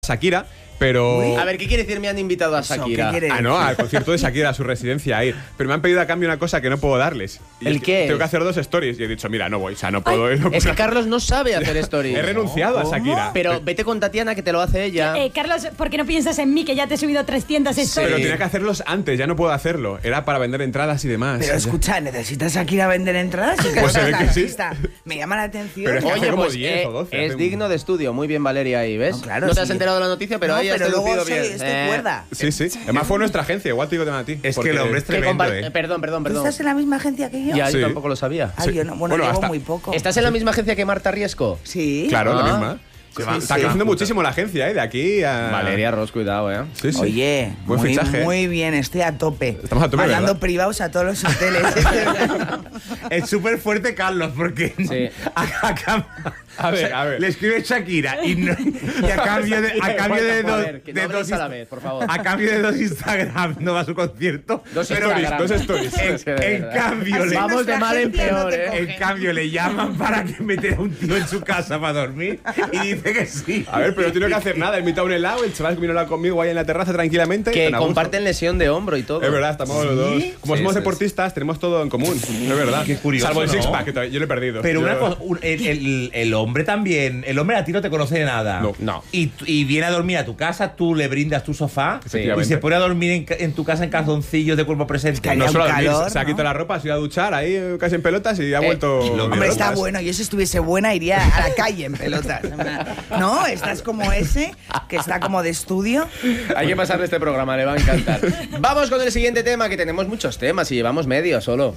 Shakira, pero... Uy. A ver, ¿qué quiere decir me han invitado a Shakira? No, al concierto de Shakira, a su residencia, a ir. Pero me han pedido a cambio una cosa que no puedo darles. Y ¿El qué? Tengo que hacer 2 stories. Y he dicho, mira, no voy, o sea, no puedo. Es que Carlos no sabe hacer stories. He renunciado a Shakira. Pero vete con Tatiana, que te lo hace ella. Carlos, ¿por qué no piensas en mí, que ya te he subido 300 stories? Pero tenía que hacerlos antes, ya no puedo hacerlo. Era para vender entradas y demás. Pero escucha, ¿necesitas Shakira vender entradas? Si Pues se ve que sí. Me llama la atención. Pero es que hace Oye, como pues 10 o 12, es digno de estudio. Muy bien, Valeria, ahí, ¿ves? No, claro, no te has sí. enterado de la noticia, pero No, ahí has pero luego lucido soy- bien. estoy cuerda. Sí, sí. Además fue nuestra agencia, igual te digo de a ti. Es que porque- el hombre es Que tremendo, Perdón. ¿Tú estás en la misma agencia que yo? Ya, Sí. yo tampoco lo sabía. Ay, yo no. Bueno, Bueno, llevo hasta- muy poco. ¿Estás en la misma agencia que Marta Riesco? Sí. Claro, la Ah. misma. Se va- Está se va, creciendo puta. muchísimo la agencia, de aquí a... Valeria Ross, cuidado, Sí, sí. Oye, Buen muy, fichaje. muy bien, estoy a tope. Estamos a tope, Mandando ¿verdad? privados a todos los hoteles. Es súper fuerte Carlos, porque Sí. A ver, a ver. le escribe Shakira y a cambio de dos a la vez, por favor. a cambio de 2 Instagram no va a su concierto. Dos Pero Instagram. Dos stories. Es que de en verdad. cambio le Vamos de mal en agencia no peor, te ¿eh? en cambio le llaman para que meta a un tío en su casa para dormir y dice que sí. A ver, pero no tengo que hacer nada. He invitado a un helado, el chaval que vino a hablar conmigo ahí en la terraza tranquilamente. Que tan a gusto. comparten lesión de hombro y todo. Es verdad, estamos los dos. Como Sí, somos sí, deportistas, tenemos todo en común. Es verdad. Qué curioso, Salvo el ¿no? six-pack, que todavía yo lo he perdido. Pero Yo- una cosa, el hombre también, el hombre a ti no te conoce de nada. No. Y viene a dormir a tu casa, tú le brindas tu sofá y Efectivamente. se pone a dormir en tu casa en calzoncillos de cuerpo presente. Haría No un solo a dormir, calor, se ha ¿no? quitado la ropa, se ha ido a duchar ahí casi en pelotas y ha vuelto. Hombre, está bueno. Yo si estuviese buena iría a la calle en pelotas. No, estás como ese, que está como de estudio. Hay que pasarle este programa, le va a encantar. Vamos con el siguiente tema, que tenemos muchos temas y llevamos medio solo.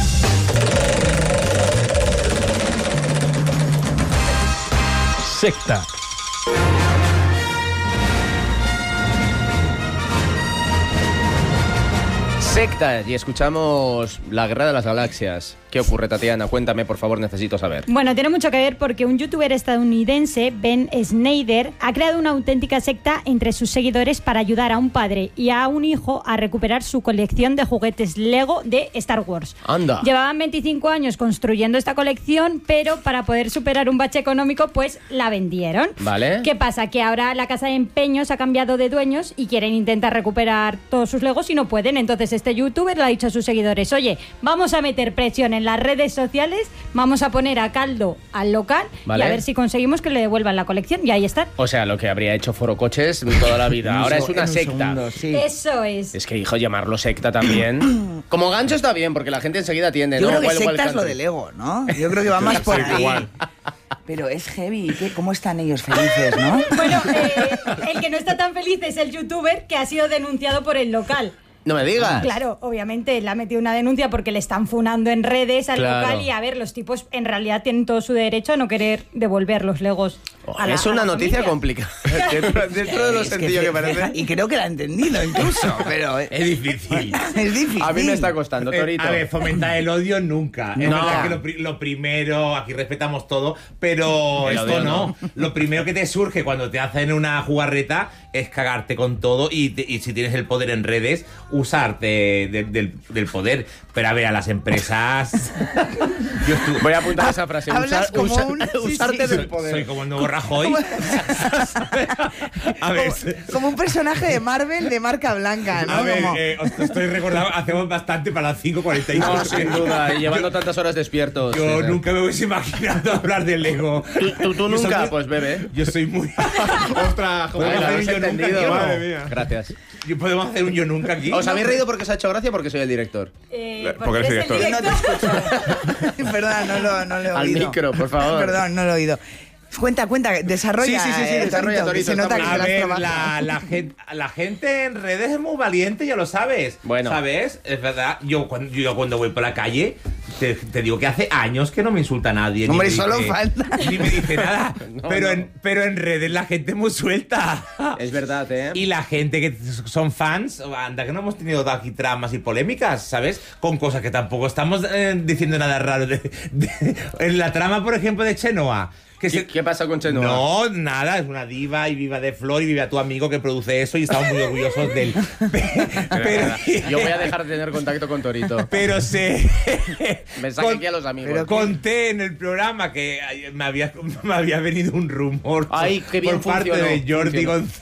Secta. Secta, y escuchamos La Guerra de las Galaxias. ¿Qué ocurre, Tatiana? Cuéntame, por favor, necesito saber. Bueno, tiene mucho que ver porque un youtuber estadounidense, Ben Snyder, ha creado una auténtica secta entre sus seguidores para ayudar a un padre y a un hijo a recuperar su colección de juguetes Lego de Star Wars. Anda. Llevaban 25 años construyendo esta colección, pero para poder superar un bache económico, pues la vendieron. Vale. ¿Qué pasa? Que ahora la casa de empeños ha cambiado de dueños y quieren intentar recuperar todos sus Legos y no pueden. Entonces este youtuber le ha dicho a sus seguidores, oye, vamos a meter presión en las redes sociales, vamos a poner a caldo al local Vale. y a ver si conseguimos que le devuelvan la colección. Y ahí están. O sea, lo que habría hecho Foro Coches toda la vida. Ahora es una En un secta. segundo, sí. Eso es. Es que, hijo, llamarlo secta también. Como gancho está bien, porque la gente enseguida atiende. Yo ¿no? creo que Wild Wild secta es lo Country. del ego, ¿no? Yo creo que va más por Sí, ahí. igual. Pero es heavy. ¿Cómo están ellos felices, no? Bueno, el que no está tan feliz es el youtuber que ha sido denunciado por el local. No me digas. Claro, obviamente le ha metido una denuncia porque le están funando en redes al Claro. local y a ver, los tipos en realidad tienen todo su derecho a no querer devolver los Legos. a la- Es a una la noticia familia. complicada. dentro de lo Es sencillo que parece. Y creo que la ha entendido incluso, pero Es difícil. es difícil. A mí me está costando, Torito. A ver, fomentar el odio nunca. Es No. verdad que lo primero, aquí respetamos todo, pero El esto odio no. Lo primero que te surge cuando te hacen una jugarreta es cagarte con todo y si tienes el poder en redes, usarte del poder. Pero a ver, a las empresas... Voy a apuntar esa frase. Hablas como un- sí, usarte sí. del poder. Soy como el nuevo Rajoy. A ver, Como un personaje de Marvel de marca blanca, ¿no? a ver, Como- os estoy recordando, hacemos bastante para las 5:45. No, sin duda. Y llevando tantas horas despiertos. Yo Sí, sí. nunca me hubiese imaginado hablar de Lego. ¿Tú Yo soy nunca? muy- Pues bebe. Yo soy muy... ¡Ostras! Bueno, joder, Lo hacer habéis un yo nunca, entendido. tío. Madre mía. Gracias. ¿Podemos hacer un yo nunca aquí? ¿Os habéis reído porque os ha hecho gracia o porque soy el director? Porque eres director. Yo no te escucho. Perdón, no lo he Al oído. micro, por favor. Perdón, no lo he oído. Cuenta, desarrolla. Sí, desarrolla, Torito, que se nota que estamos- te A lo has ver, trabajado. la gente en redes es muy valiente, ya lo sabes. Bueno. ¿Sabes? Es verdad. Yo cuando voy por la calle, te digo que hace años que no me insulta a nadie. Hombre, ni me solo dice- falta. Ni me dice nada. No, pero, no. pero en redes la gente es muy suelta. Es verdad, ¿eh? Y la gente que son fans, anda que no hemos tenido aquí tramas y polémicas, ¿sabes? Con cosas que tampoco estamos diciendo nada raro. En la trama, por ejemplo, de Chenoa. ¿Qué pasa con Chenoa? No, nada, es una diva y viva de Flor y vive a tu amigo que produce eso y estamos muy orgullosos de él. Pero, Yo voy a dejar de tener contacto con Torito. pero se... Mensaje aquí a los amigos. Pero conté en el programa que me había venido un rumor Ay, qué bien por parte funcionó, de Jordi funcionó. González.